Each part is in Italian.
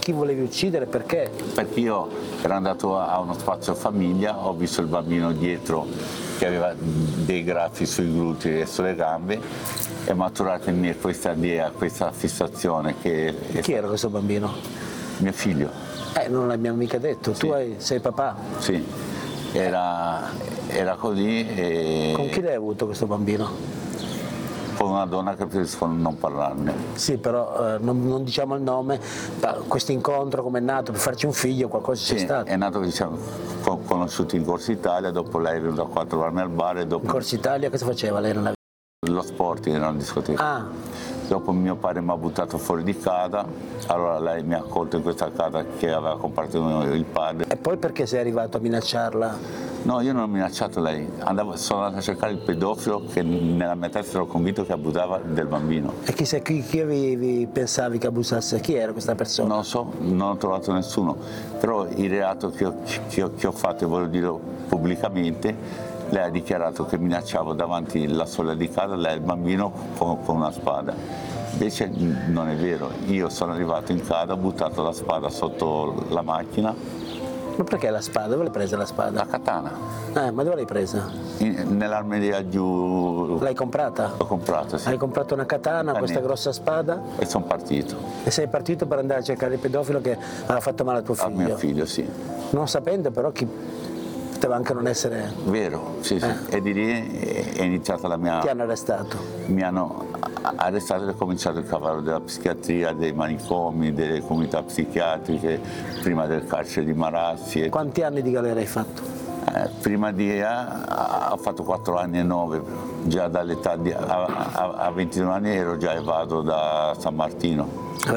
chi volevi uccidere, perché? Perché io ero andato a uno spazio famiglia, ho visto il bambino dietro che aveva dei graffi sui glutei e sulle gambe, è maturata in me questa idea, questa fissazione che... Chi era questo bambino? Mio figlio. Non l'abbiamo mica detto, Sì. tu sei papà. Sì, era così e... Con chi l'hai avuto questo bambino? Con una donna che preferisco non parlarne. Sì, però non diciamo il nome, questo incontro come è nato per farci un figlio, qualcosa c'è stato? È nato che ci siamo conosciuti in Corso Italia, dopo lei è venuta qua a trovarmi al bar e dopo... In Corso Italia cosa faceva lei? Lo sport in una discoteca. Ah. Dopo mio padre mi ha buttato fuori di casa, allora lei mi ha accolto in questa casa che aveva comprato il padre. E poi perché sei arrivato a minacciarla? No, io non ho minacciato lei, sono andato a cercare il pedofilo che nella mia testa ero convinto che abusava del bambino. E chi pensavi che abusasse? Chi era questa persona? Non lo so, non ho trovato nessuno, però il reato che ho fatto, e voglio dirlo pubblicamente, lei ha dichiarato che minacciavo davanti alla soglia di casa lei e il bambino con una spada. Invece non è vero, io sono arrivato in casa, ho buttato la spada sotto la macchina. Ma perché la spada? Dove l'hai presa la spada? La katana. Ma dove l'hai presa? Nell'armeria giù. L'hai comprata? L'ho comprata, sì. Hai comprato una katana, questa grossa spada? E sono partito. E sei partito per andare a cercare il pedofilo che aveva fatto male a tuo figlio? A mio figlio, sì. Non sapendo però chi poteva anche non essere... Vero, sì, sì. E di lì è iniziata la mia... Ti hanno arrestato? Mi hanno arrestato e è cominciato il cavallo della psichiatria, dei manicomi, delle comunità psichiatriche, prima del carcere di Marassi. Quanti anni di galera hai fatto? Prima ho fatto 4 anni e 9, già dall'età a 22 anni ero già evado da San Martino.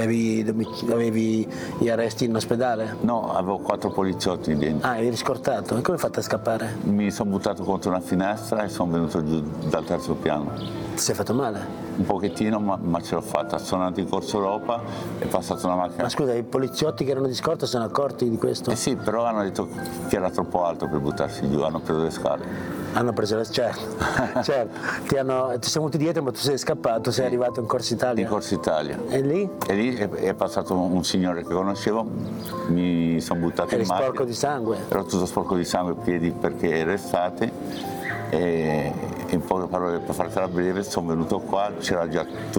Avevi gli arresti in ospedale? No, avevo 4 poliziotti dentro. Eri riscortato? E come hai fatto a scappare? Mi sono buttato contro una finestra e sono venuto giù dal 3° piano. Ti sei fatto male? Un pochettino, ma ce l'ho fatta. Sono andato in Corso Europa, è passata una macchina. Ma scusa, i poliziotti che erano di scorta sono accorti di questo? Sì, però hanno detto che era troppo alto per buttarsi giù, hanno preso le scale. Hanno preso certo. Ti siamo venuti dietro, ma tu sei scappato, sei arrivato in Corso Italia. In Corso Italia. E lì? E lì è passato un signore che conoscevo, mi sono buttato in macchina. Eri sporco di sangue? Ero tutto sporco di sangue, piedi perché era estate. E in poche parole, per fartela breve, sono venuto qua, c'era già tutto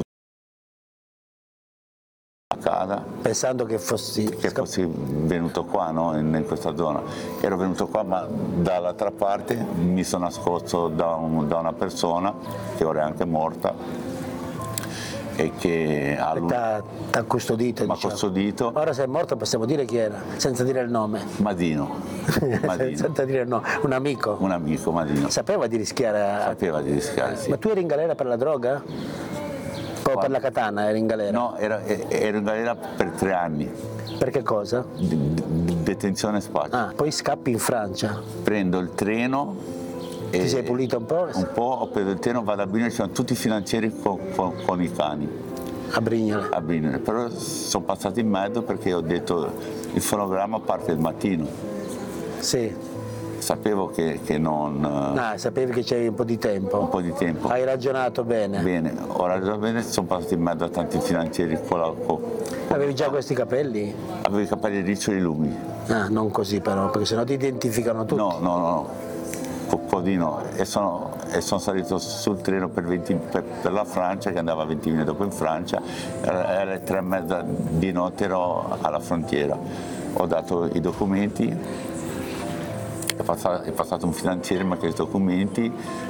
a casa. Pensando che fossi venuto qua, no? in questa zona. Ero venuto qua, ma dall'altra parte mi sono nascosto da una persona che ora è anche morta e che t'ha custodito. Mi ha custodito. Ora se è morto possiamo dire chi era, senza dire il nome. Madino. Senza dire il nome. Un amico? Un amico, Madino. Sapeva di rischiare? Sapeva di rischiare, sì. Ma tu eri in galera per la droga? O per la katana eri in galera? No, ero in galera per 3 anni. Per che cosa? Detenzione spaccio. Poi scappi in Francia. Prendo il treno. Ti sei pulito un po'? Un po', ho preso il treno, vado a Brindisi, ci sono tutti i finanzieri con i cani. A Brindisi? A Brindisi, però sono passato in mezzo perché ho detto il fonogramma parte il mattino. Sì. Sapevo che non... sapevi che c'avevi un po' di tempo? Un po' di tempo. Hai ragionato bene? Bene, ho ragionato bene, sono passato in mezzo a tanti finanzieri Avevi già questi capelli? Avevo i capelli riccioli lunghi. Non così però, perché sennò ti identificano tutti. No. Pochino, e sono salito sul treno per la Francia, che andava 20 minuti dopo in Francia, era alle 3:30 di notte, ero alla frontiera, ho dato i documenti, è passato un finanziere, mi ha chiesto i documenti,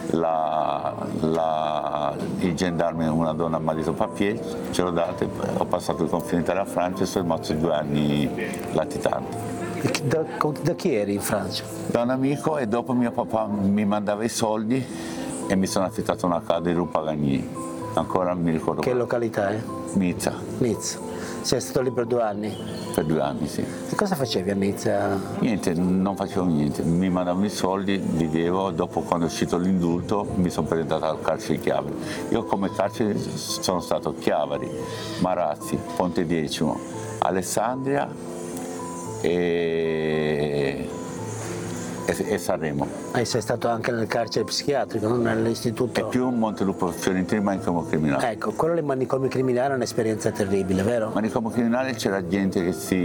il gendarme, una donna mi ha detto papier, ce l'ho dato, ho passato il confine Italia-Francia e sono rimasto 2 anni latitante. Da chi eri in Francia? Da un amico, e dopo mio papà mi mandava i soldi e mi sono affittato una casa di Rue Pagani. Ancora mi ricordo. Che località è? Nizza. Nizza. Sei stato lì per 2 anni? Per 2 anni, sì. E cosa facevi a Nizza? Niente, non facevo niente. Mi mandavano i soldi, li devo. Dopo, quando è uscito l'indulto, mi sono presentato al carcere di Chiavari. Io come carcere sono stato Chiavari, Marassi, Ponte Decimo, Alessandria e Sanremo. E sei stato anche nel carcere psichiatrico, non nell'istituto? E più Montelupo Fiorentino, manicomio criminale. Ecco, quello dei manicomi criminali è un'esperienza terribile, vero? Manicomio criminale c'era gente che si